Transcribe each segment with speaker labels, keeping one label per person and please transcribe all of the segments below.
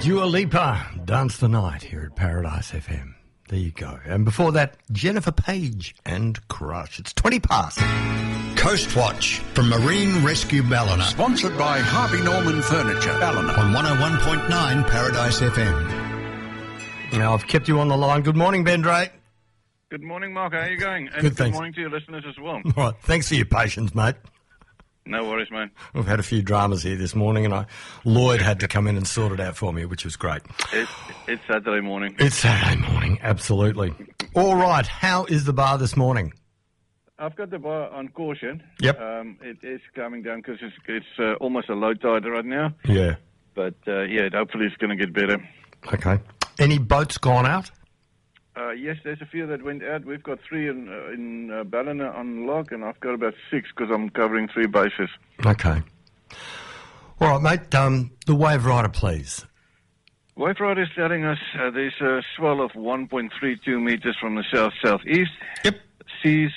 Speaker 1: Dua Lipa, Dance the Night here at Paradise FM. There you go. And before that, Jennifer Page and Crush. It's 20 past.
Speaker 2: Coast Watch from Marine Rescue Ballina.
Speaker 3: Sponsored by Harvey Norman Furniture, Ballina.
Speaker 2: On 101.9 Paradise FM.
Speaker 1: Now, I've kept you on the line. Good morning, Ben Drake.
Speaker 4: Good morning, Mark. How are you going? And
Speaker 1: Good, thanks.
Speaker 4: Good morning to your listeners as well.
Speaker 1: All right, thanks for your patience, mate.
Speaker 4: No worries, mate.
Speaker 1: We've had a few dramas here this morning, and Lloyd had to come in and sort it out for me, which was great.
Speaker 4: It's Saturday morning.
Speaker 1: It's Saturday morning, absolutely. All right, how is the bar this morning?
Speaker 4: I've got the bar on caution.
Speaker 1: Yep.
Speaker 4: It is coming down because it's almost a low tide right now.
Speaker 1: Yeah.
Speaker 4: But, hopefully it's going to get better.
Speaker 1: Okay. Any boats gone out?
Speaker 4: Yes, there's a few that went out. We've got 3 in Ballina on lock, and I've got about 6 because I'm covering 3 bases.
Speaker 1: Okay. All right, mate. The wave rider, please.
Speaker 4: Wave rider is telling us there's a swell of 1.32 metres from the south-southeast.
Speaker 1: Yep.
Speaker 4: Seas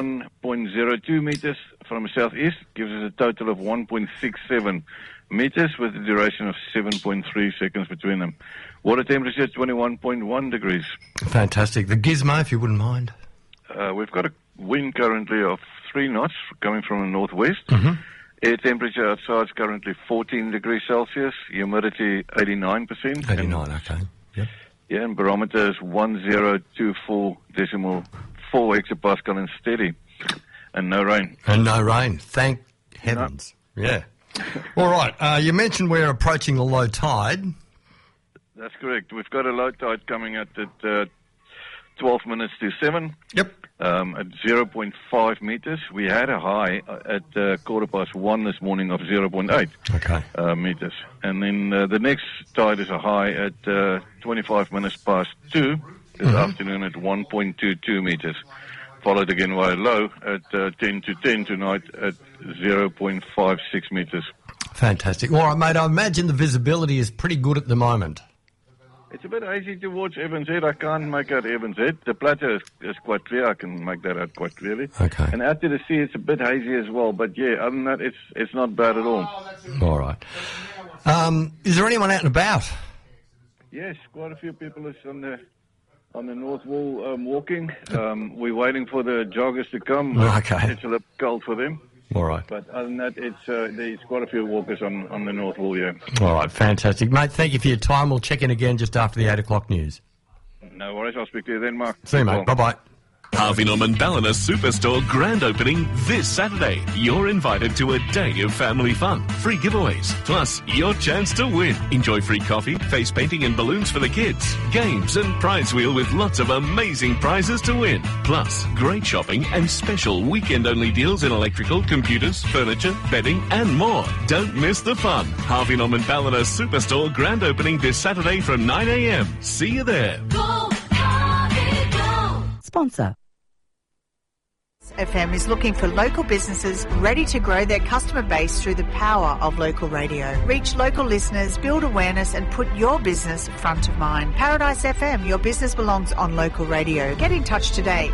Speaker 4: 1.02 metres from the southeast, gives us a total of 1.67 metres with a duration of 7.3 seconds between them. Water temperature 21.1 degrees.
Speaker 1: Fantastic. The gizmo, if you wouldn't mind.
Speaker 4: We've got a wind currently of 3 knots coming from the northwest.
Speaker 1: Mm-hmm.
Speaker 4: Air temperature outside is currently 14 degrees Celsius. Humidity 89%.
Speaker 1: 89, okay. Yep.
Speaker 4: Yeah, and barometer is 1024.4 hectopascal and steady. And no rain.
Speaker 1: And no rain. Thank heavens. No. Yeah. All right. You mentioned we're approaching the low tide.
Speaker 4: That's correct. We've got a low tide coming at 12 minutes to 7.
Speaker 1: Yep.
Speaker 4: At 0.5 metres. We had a high at 1:15 this morning of 0.8 metres. And then the next tide is a high at 25 minutes past 2 this afternoon at 1.22 metres. Followed again by a low at 10 to 10 tonight at 0.56 metres.
Speaker 1: Fantastic. All right, mate, I imagine the visibility is pretty good at the moment.
Speaker 4: It's a bit hazy towards Evans Head. I can't make out Evans Head. The plateau is quite clear. I can make that out quite clearly.
Speaker 1: Okay.
Speaker 4: And out to the sea, it's a bit hazy as well. But, yeah, other than that, it's not bad at all.
Speaker 1: All right. Is there anyone out and about?
Speaker 4: Yes, quite a few people is on the North Wall walking. We're waiting for the joggers to come.
Speaker 1: Okay.
Speaker 4: It's a little cold for them.
Speaker 1: All right.
Speaker 4: But other than that, there's quite a few walkers on the North Wall, yeah.
Speaker 1: All right, fantastic. Mate, thank you for your time. We'll check in again just after the 8 o'clock news.
Speaker 4: No worries. I'll speak to you then, Mark.
Speaker 1: See you, mate. Bye-bye.
Speaker 5: Harvey Norman Ballina Superstore grand opening this Saturday. You're invited to a day of family fun, free giveaways, plus your chance to win. Enjoy free coffee, face painting and balloons for the kids, games and prize wheel with lots of amazing prizes to win. Plus, great shopping and special weekend-only deals in electrical, computers, furniture, bedding and more. Don't miss the fun. Harvey Norman Ballina Superstore grand opening this Saturday from 9 a.m. See you there.
Speaker 6: Go, Harvey, go.
Speaker 7: Sponsor.
Speaker 8: FM is looking for local businesses ready to grow their customer base through the power of local radio. Reach local listeners, build awareness and put your business front of mind. Paradise FM, your business belongs on local radio. Get in touch today.